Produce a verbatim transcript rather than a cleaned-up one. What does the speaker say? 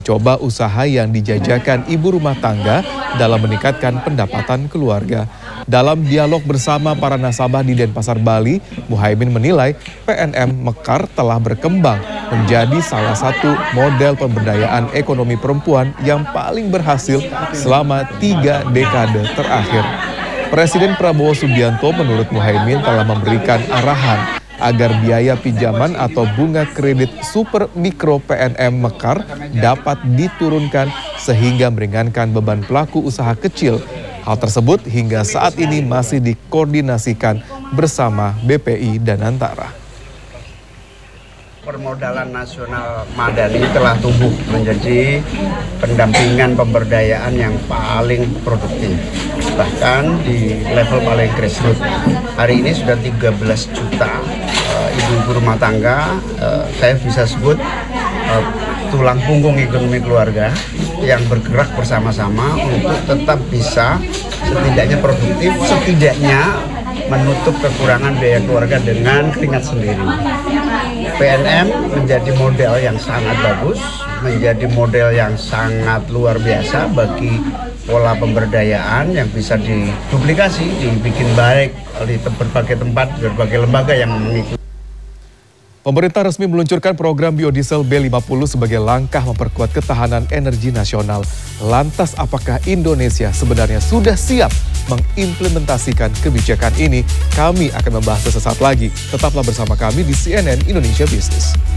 Coba usaha yang dijajakan ibu rumah tangga dalam meningkatkan pendapatan keluarga. Dalam dialog bersama para nasabah di Denpasar, Bali, Muhaimin menilai P N M Mekar telah berkembang menjadi salah satu model pemberdayaan ekonomi perempuan yang paling berhasil selama tiga dekade terakhir. Presiden Prabowo Subianto menurut Muhaimin telah memberikan arahan agar biaya pinjaman atau bunga kredit super mikro P N M Mekar dapat diturunkan sehingga meringankan beban pelaku usaha kecil. Hal tersebut hingga saat ini masih dikoordinasikan bersama B P I dan Antara. Permodalan nasional madani telah tumbuh menjadi pendampingan pemberdayaan yang paling produktif. Bahkan di level paling grassroots. Hari ini sudah tiga belas juta uh, ibu-ibu rumah tangga, uh, saya bisa sebut uh, tulang punggung ekonomi keluarga yang bergerak bersama-sama untuk tetap bisa setidaknya produktif, setidaknya menutup kekurangan biaya keluarga dengan keringat sendiri. P N M menjadi model yang sangat bagus, menjadi model yang sangat luar biasa bagi pola pemberdayaan yang bisa diduplikasi, dibikin baik di berbagai tempat, berbagai lembaga yang mengikuti. Pemerintah resmi meluncurkan program biodiesel B lima puluh sebagai langkah memperkuat ketahanan energi nasional. Lantas apakah Indonesia sebenarnya sudah siap mengimplementasikan kebijakan ini? Kami akan membahas sesaat lagi. Tetaplah bersama kami di C N N Indonesia Business.